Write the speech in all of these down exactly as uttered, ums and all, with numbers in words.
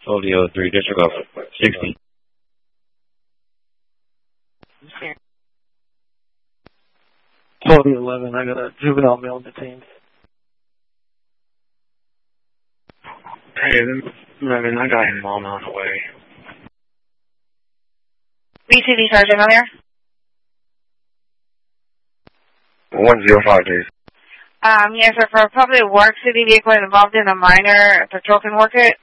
twelve D O three, district of sixty. twelve eleven, I got a juvenile male detained. Hey, eleven, I got him on the way. B C D Sergeant on there? one zero five, please. Um, yes, sir, for a public work city vehicle involved in a minor patrol can work it.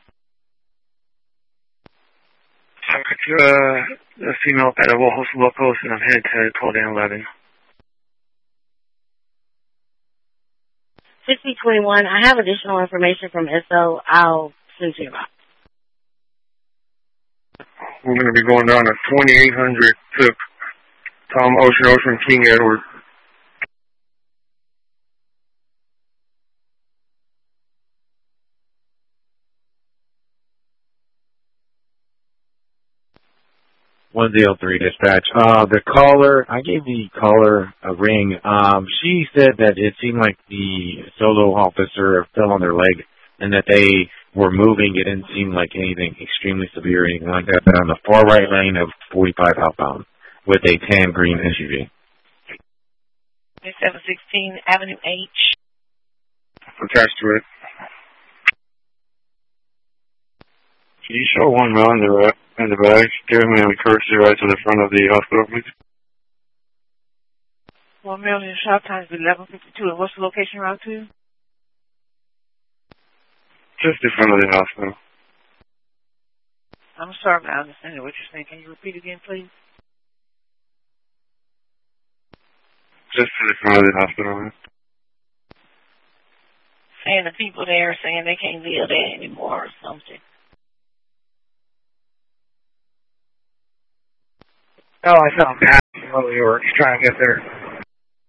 So could you, uh, the female at a Wohost Locos, and I'm headed to twelve eleven. sixty twenty-one, I have additional information from S O. I'll send you about. We're going to be going down to twenty-eight hundred to Tom Ocean Ocean King Edward. one zero three, dispatch. Uh, the caller, I gave the caller a ring. Um, she said that it seemed like the solo officer fell on their leg and that they were moving. It didn't seem like anything extremely severe or anything like that. But on the far right lane of forty-five outbound with a tan green S U V. seven sixteen Avenue H. Attached to it. Can you show one row in the, in the bag? Give me a courtesy right to the front of the hospital, please. One million shot times eleven fifty-two. And what's the location route to? Just in front of the hospital. I'm sorry, I understand what you're saying. Can you repeat again, please? Just to the front of the hospital. Saying the people there are saying they can't live there anymore or something. Oh, I found Pat from New York. He's trying to get there.